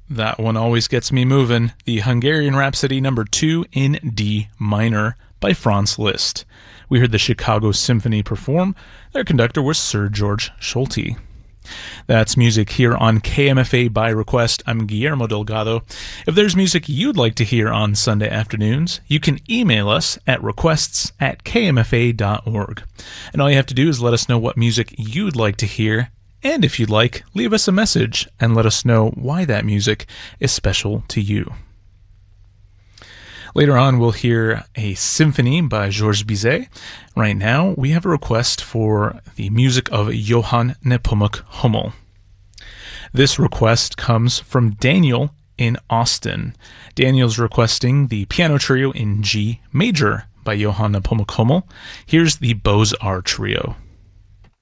That one always gets me moving. The Hungarian Rhapsody number 2 in D minor by Franz Liszt. We heard the Chicago Symphony perform. Their conductor was Sir George Solti. That's music here on KMFA by request. I'm Guillermo Delgado. If there's music you'd like to hear on Sunday afternoons, you can email us at requests@kmfa.org. And all you have to do is let us know what music you'd like to hear. And if you'd like, leave us a message and let us know why that music is special to you. Later on, we'll hear a symphony by Georges Bizet. Right now, we have a request for the music of Johann Nepomuk Hummel. This request comes from Daniel in Austin. Daniel's requesting the piano trio in G major by Johann Nepomuk Hummel. Here's the Beaux-Arts Trio.